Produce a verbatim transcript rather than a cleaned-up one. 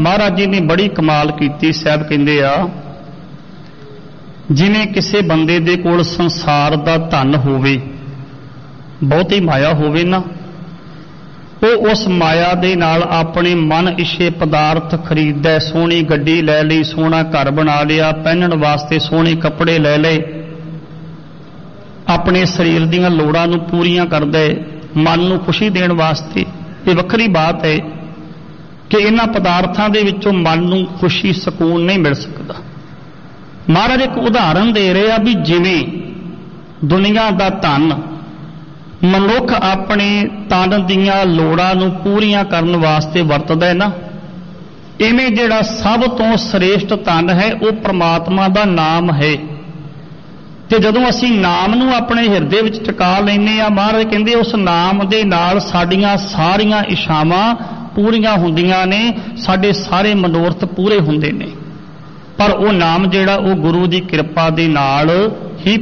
महाराज जी ने बड़ी कमाल की। साहब कहते आ जिवें किसी बंदे दे कोल संसार दा धन होवे, बहुती माया होवे ना, वो उस माया दे नाल अपने मन इच्छे पदार्थ खरीददा, सोहनी गड्डी लै लई, सोहना घर बना लिया, पहनण वास्ते सोहने कपड़े लै लए, अपने शरीर दीआं लोड़ां नूं पूरीआं करदा है, मन नूं खुशी देण वास्ते। ये वक्री बात है कि इन्हां पदार्थां दे विचों मन नूं खुशी सकून नहीं मिल सकदा। महाराज एक उदाहरण दे रहे आ भी जिवें दुनिया दा धन मनुख अपने तन दीआं लोड़ां नूं पूरीआं करन वास्ते वरतदा है ना, इवें जिहड़ा सब तो श्रेष्ठ धन है वो परमात्मा दा नाम है। ते जदों असीं नाम नूं अपने हिरदे विच टिका लैने आ, महाराज कहंदे उस नाम दे नाल साडीआं सारीआं इच्छावां पूरीआं हुंदियां ने, साडे सारे मनोरथ पूरे हुंदे ने। पर वो नाम जिहड़ा वो गुरु दी किरपा दे नाल